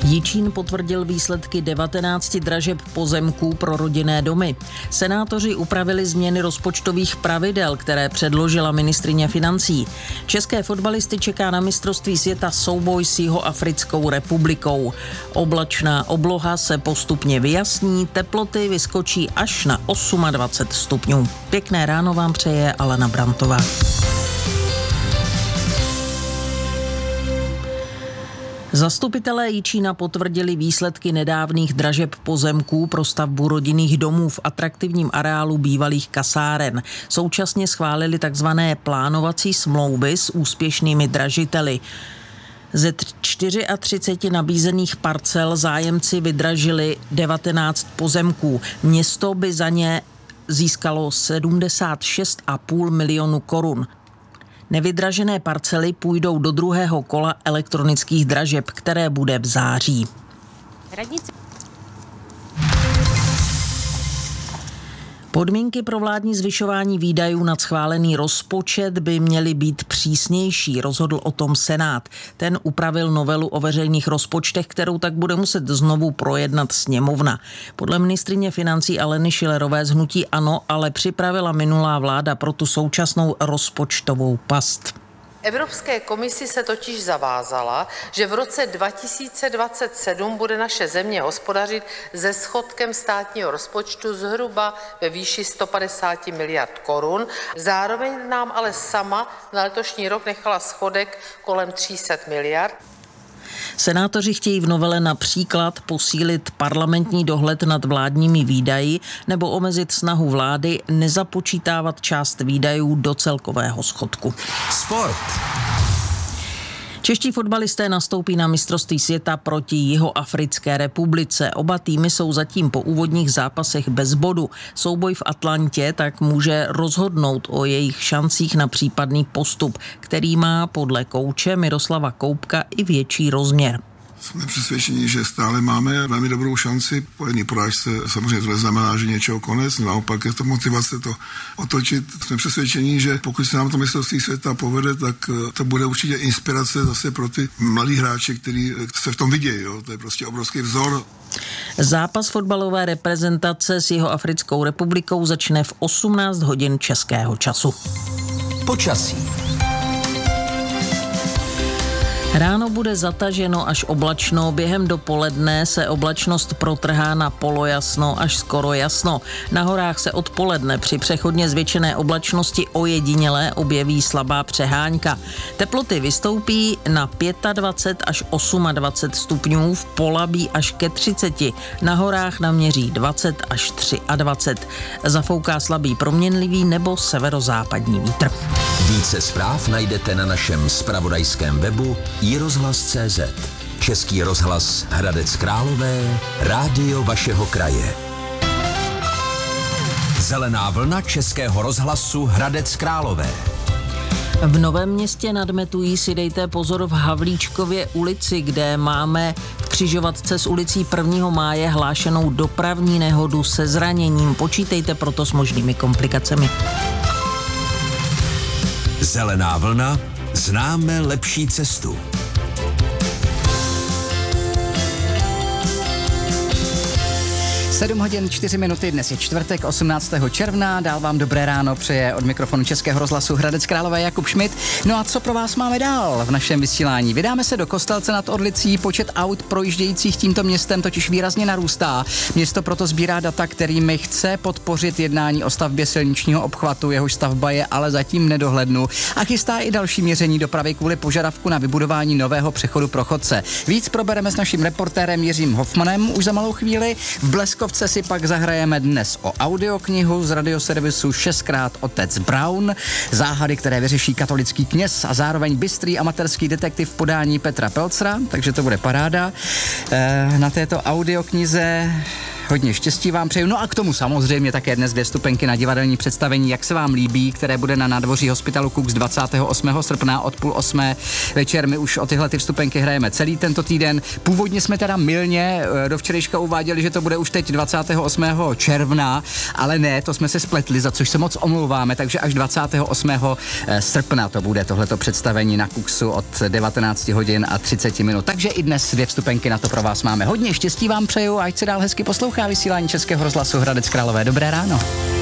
Jičín potvrdil výsledky 19 dražeb pozemků pro rodinné domy. Senátoři upravili změny rozpočtových pravidel, které předložila ministryně financí. České fotbalisty čeká na mistrovství světa souboj s Jihoafrickou republikou. Oblačná obloha se postupně vyjasní, teploty vyskočí až na 28 stupňů. Pěkné ráno vám přeje Alena Brantová. Zastupitelé Jičína potvrdili výsledky nedávných dražeb pozemků pro stavbu rodinných domů v atraktivním areálu bývalých kasáren. Současně schválili takzvané plánovací smlouvy s úspěšnými dražiteli. Ze 34 nabízených parcel zájemci vydražili 19 pozemků. Město by za ně získalo 76,5 milionu korun. Nevydražené parcely půjdou do druhého kola elektronických dražeb, které bude v září. Podmínky pro vládní zvyšování výdajů nad schválený rozpočet by měly být přísnější, rozhodl o tom Senát. Ten upravil novelu o veřejných rozpočtech, kterou tak bude muset znovu projednat sněmovna. Podle ministryně financí Aleny Schillerové z hnutí ANO ale připravila minulá vláda pro tu současnou rozpočtovou past. Evropské komisi se totiž zavázala, že v roce 2027 bude naše země hospodařit se schodkem státního rozpočtu zhruba ve výši 150 miliard korun. Zároveň nám ale sama na letošní rok nechala schodek kolem 300 miliard. Senátoři chtějí v novele například posílit parlamentní dohled nad vládními výdaji nebo omezit snahu vlády nezapočítávat část výdajů do celkového schodku. Sport. Čeští fotbalisté nastoupí na mistrovství světa proti Jihoafrické republice. Oba týmy jsou zatím po úvodních zápasech bez bodu. Souboj v Atlantě tak může rozhodnout o jejich šancích na případný postup, který má podle kouče Miroslava Koubka i větší rozměr. Jsme přesvědčeni, že stále máme velmi dobrou šanci. Po jedné porážce samozřejmě to neznamená, že něčeho konec, naopak je to motivace to otočit. Jsme přesvědčeni, že pokud se nám to mistrovství světa povede, tak to bude určitě inspirace zase pro ty mladý hráče, kteří se v tom vidějí. Jo? To je prostě obrovský vzor. Zápas fotbalové reprezentace s Jihoafrickou republikou začne v 18 hodin českého času. Počasí. Ráno bude zataženo až oblačno, během dopoledne se oblačnost protrhá na polojasno až skoro jasno. Na horách se odpoledne při přechodně zvětšené oblačnosti ojediněle objeví slabá přehánka. Teploty vystoupí na 25 až 28 stupňů, v Polabí až ke 30, na horách naměří 20 až 23. Zafouká slabý proměnlivý nebo severozápadní vítr. Více zpráv najdete na našem zpravodajském webu iRozhlas.cz. Český rozhlas Hradec Králové, rádio vašeho kraje. Zelená vlna Českého rozhlasu Hradec Králové. V Novém Městě nad Metují si dejte pozor v Havlíčkově ulici, kde máme v křižovatce s ulicí 1. máje hlášenou dopravní nehodu se zraněním. Počítejte proto s možnými komplikacemi. Zelená vlna, známe lepší cestu. Sedm hodin 4 minuty, dnes je čtvrtek 18. června, dál vám dobré ráno přeje od mikrofonu Českého rozhlasu Hradec Králové Jakub Schmidt. No a co pro vás máme dál v našem vysílání? Vydáme se do Kostelce nad Orlicí, počet aut projíždějících tímto městem totiž výrazně narůstá. Město proto sbírá data, kterými chce podpořit jednání o stavbě silničního obchvatu, jehož stavba je ale zatím nedohlednu, a chystá i další měření dopravy kvůli požadavku na vybudování nového přechodu pro chodce. Víc probereme s naším reportérem Jiřím Hofmanem už za malou chvíli. V Bleskovce si pak zahrajeme dnes o audioknihu z radioservisu 6x Otec Brown, záhady, které vyřeší katolický kněz a zároveň bystrý amatérský detektiv v podání Petra Pelcra, takže to bude paráda. Na této audioknize Hodně štěstí vám přeju. No a k tomu samozřejmě také dnes 2 vstupenky na divadelní představení Jak se vám líbí, které bude na nádvoří Hospitalu Kux 28. srpna od 7:30 večer. My už o tyhle ty vstupenky hrajeme celý tento týden. Původně jsme teda mylně do včerejška uváděli, že to bude už teď 28. června, ale ne, to jsme se spletli, za což se moc omlouváme, takže až 28. srpna to bude tohleto představení na Kuxu od 19 hodin a 30 minut. Takže i dnes 2 vstupenky na to pro vás máme. Hodně štěstí vám přeju, ať se dál hezky poslouchá vysílání Českého rozhlasu Hradec Králové. Dobré ráno.